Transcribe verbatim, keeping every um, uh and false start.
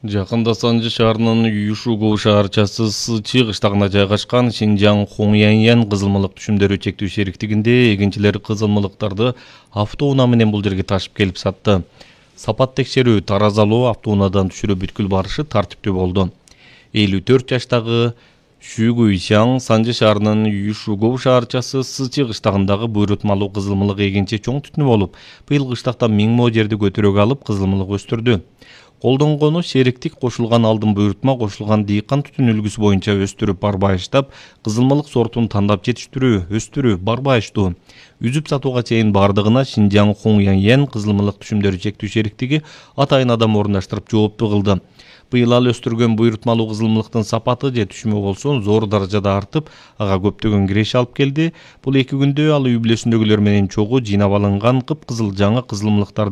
Жакында Санжы шаарынын Юшугу шаарчасы Сычы кыштагына жайгашкан Шинжаң Хуңяньян кызылмалык түшүмдөрү чектүү шериктигинде эгинчилер кызылмалыктарды автоунаа менен бул жерге ташып келип сатты. Сапат текшерүү, таразалоо, автоунаадан түшүрүп бүткүл барышы тартиптүү болду. элүү төрт жаштагы Шүгуйшаң Санжы шаарынын Юшугу шаарчасы Сычы кыштагындагы буйрутмалуу кызылмалык эгинчи чоң түтүнү болуп, быйыл кыштакта миң мо жерди көтөрөөгө алып кызылмалык өстүрдү. Колдонгону шериктик кошулган алдын буйрутма кошулган дыйкан түтүн үлгүсү боюнча өстүрүп барбайыштап, кызылмалык сортун тандап жетиштирүү, өстүрүү, барбайыштуу. Үзүп сатууга чейин бардыгына Шинжаң Хуңяньян кызылмалык түшүмдөрү чектүү шериктиги атайын адам орундаштырып жоопту кылды. Быйыл ал өстүргөн буйрутмалуу кызылмалыктын сапаты же түшүмү болсо зор даражада артып, ага көптөгөн киреше алып келди. Бул эки күндө ал үй бүлөсүндөгүлөр менен чогуу жыйнап алынган кыпкызыл жаңы кызылмалыктарды